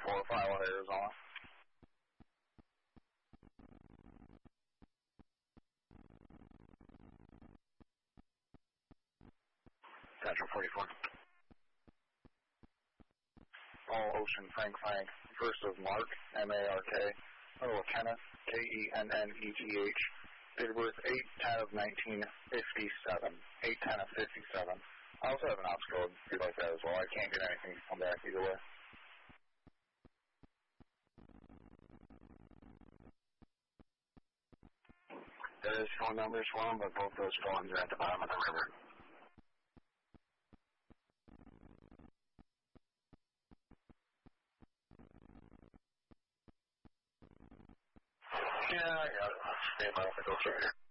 4, File, Arizona. Central 44. Paul Ocean Frank Frank, first of Mark, M-A-R-K, middle of Kenneth, K-E-N-N-E-T-H, date of birth 8/10 of 1957, 8/10 of 57. I also have an ops code if you'd like that as well. I can't get anything to come back either way. There is phone numbers for them, but both those phones are at the bottom of the river. Yeah, I got it. Stand by if I go through here.